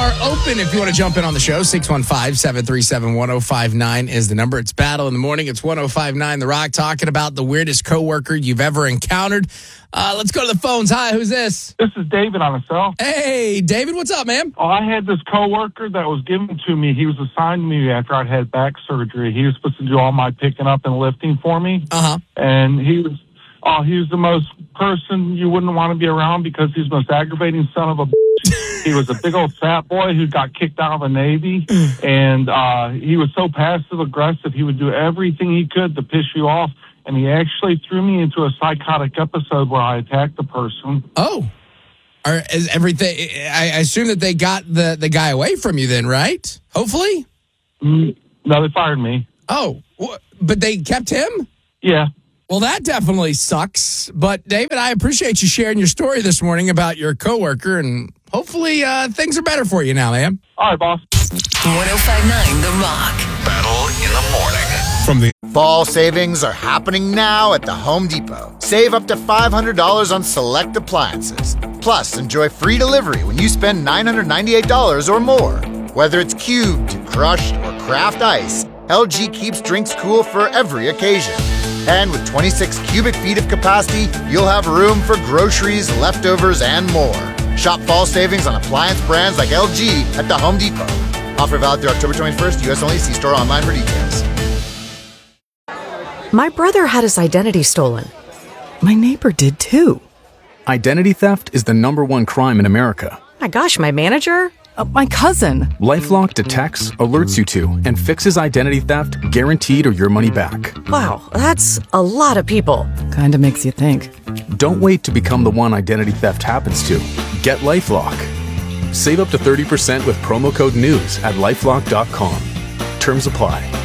are open if you want to jump in on the show. 615-737-1059 is the number. It's Battle in the Morning. It's 1059 The Rock, talking about the weirdest coworker you've ever encountered. Let's go to the phones. Hi, who's this? This is David on the cell. Hey, David, what's up, man? Oh, I had this coworker that was given to me. He was assigned to me after I'd had back surgery. He was supposed to do all my picking up and lifting for me. And he was the most person you wouldn't want to be around because he's the most aggravating son of a bitch. He was a big old fat boy who got kicked out of the Navy, and he was so passive-aggressive. He would do everything he could to piss you off, and he actually threw me into a psychotic episode where I attacked the person. Oh. Is everything? I assume that they got the guy away from you then, right? Hopefully? No, they fired me. Oh, but they kept him? Yeah. Well, that definitely sucks. But, David, I appreciate you sharing your story this morning about your coworker, and hopefully things are better for you now, man. All right, boss. 1059 The Rock. Battle in the Morning. Fall savings are happening now at the Home Depot. Save up to $500 on select appliances. Plus, enjoy free delivery when you spend $998 or more. Whether it's cubed, crushed, or craft ice, LG keeps drinks cool for every occasion. And with 26 cubic feet of capacity, you'll have room for groceries, leftovers, and more. Shop fall savings on appliance brands like LG at the Home Depot. Offer valid through October 21st, U.S. only. See store online for details. My brother had his identity stolen. My neighbor did too. Identity theft is the #1 crime in America. My gosh, my manager? My cousin. LifeLock detects, alerts you to, and fixes identity theft guaranteed or your money back. Wow, that's a lot of people. Kinda makes you think. Don't wait to become the one identity theft happens to. Get LifeLock. Save up to 30% with promo code NEWS at LifeLock.com. Terms apply.